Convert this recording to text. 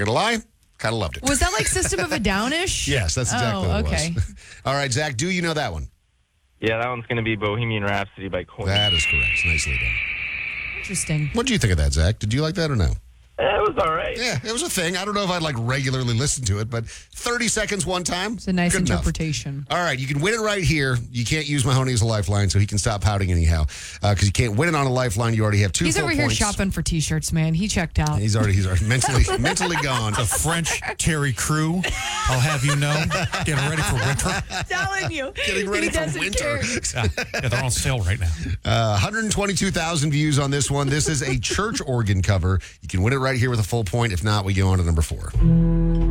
going to lie. Kind of loved it. Was that like System of a Down-ish? Yes, that's exactly what okay. it was. All right, Zach, do you know that one? Yeah, that one's going to be Bohemian Rhapsody by Queen. That is correct. Nicely done. Interesting. What did you think of that, Zach? Did you like that or no? It was all right. Yeah, it was a thing. I don't know if I'd like regularly listen to it, but 30 seconds one time. It's a nice good enough. interpretation. All right, you can win it right here. You can't use Mahoney as a lifeline, so he can stop pouting anyhow. Because you can't win it on a lifeline. You already have 2 He's full over here points. shopping for T-shirts, man. He checked out. He's already mentally gone. The French Terry Crew, I'll have you know, getting ready for winter. Telling you. Getting ready He for doesn't winter. care. Yeah, they're on sale right now. 122,000 views on this one. This is a church organ cover. You can win it right here with a full point. If not, we go on to number 4.